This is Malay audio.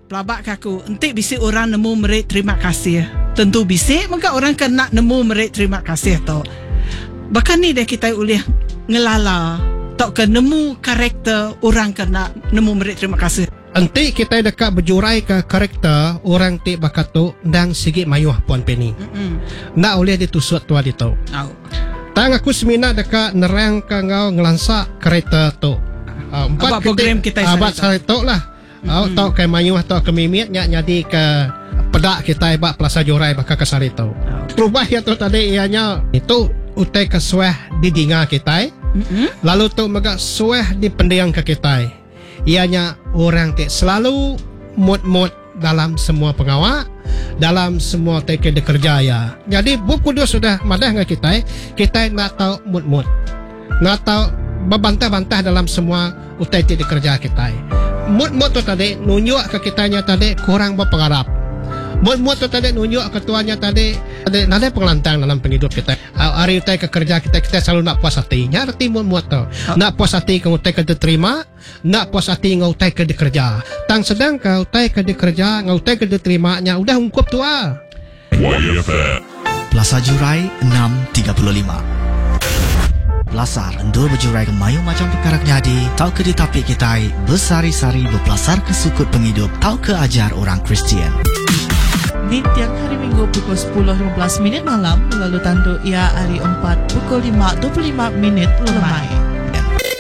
pelabak kaku, entik bisik orang nemu merit terima kasih. Tentu bisik, maka orang kena nemu merit terima kasih tu. Bahkan ni dah kita boleh ngelala, tak ke nemu karakter orang kena nemu merit terima kasih. Entik kita dekat berjurai ke karakter orang tik bakat tu dan sikit mayuh Puan Penny. Nak boleh ditusuk tua di tu. Tang aku seminat dekat nerang ke ngau ngelansak karakter tu. Empat program kita abad saya tu lah. Tau ke mayuh tau ke mimit jadi ke pedak kita ibak pelasa jurai bakal ke sari tu. Perubah ya tu tadi ianya itu utai ke suah di dinga kita. Lalu tu megak suah di pendiang ke kita. Ianya orang tak selalu mood dalam semua pengawal, dalam semua teka kerja ya. Jadi buku dia sudah madah dengan kita nak tahu mood, nak tahu berbantah-bantah dalam semua utai teka kerja kita. Mood tu tadi nunjuk ke kitanya tadi kurang berpengarap. Mood tu tadi nunjuk ketuanya tadi ada pengelantang dalam penghidup kita. Hari utai ke kerja kita selalu nak puas hati. Nyarti mood tu. Nak puas hati ke utai ke diterima, nak puas hati ngau utai ke dikerja. Tang sedang ke utai ke dikerja, ngau utai ke diterima nya udah ungkup tua. Plaza Jurai 635. Belasar endul berjurai ke mayu macam perkara jadi tau ke ditapik kita bersari-sari berpelasar ke sukut penghidup tau ke ajar orang Kristian. Di tiang hari Minggu pukul 10.15 malam, lalu tandu ia hari 4 pukul 5.25 lemai.